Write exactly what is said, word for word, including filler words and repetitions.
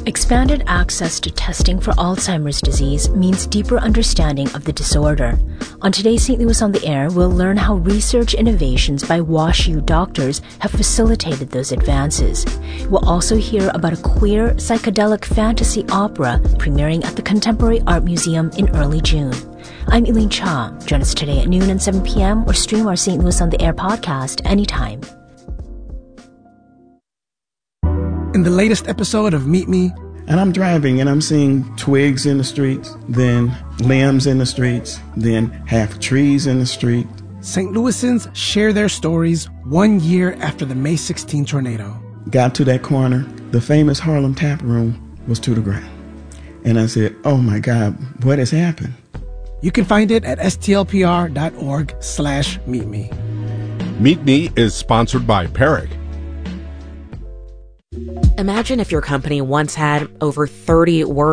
Expanded access to testing for Alzheimer's disease means deeper understanding of the disorder. On today's Saint Louis on the Air, we'll learn how research innovations by WashU doctors have facilitated those advances. We'll also hear about a queer psychedelic fantasy opera premiering at the Contemporary Art Museum in early June. I'm Elaine Cha. Join us today at noon and seven p.m. or stream our Saint Louis on the Air podcast anytime. In the latest episode of Meet Me, and I'm driving and I'm seeing twigs in the streets, then limbs in the streets, then half trees in the street. Saint Louisans share their stories one year after the May sixteenth tornado. Got to that corner, the famous Harlem Tap Room was to the ground. And I said, oh my God, what has happened? You can find it at stlpr.org slash meet me. Meet Me is sponsored by Perrick. Imagine if your company once had over thirty workers